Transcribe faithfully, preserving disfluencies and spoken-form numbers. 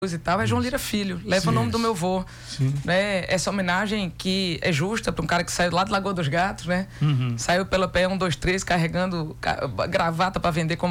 e tal, é João Lira Filho, leva Sim. o nome do meu avô, né? Essa homenagem que é justa para um cara que saiu lá de Lagoa dos Gatos, né? Uhum. Saiu pela P um dois três carregando gravata para vender como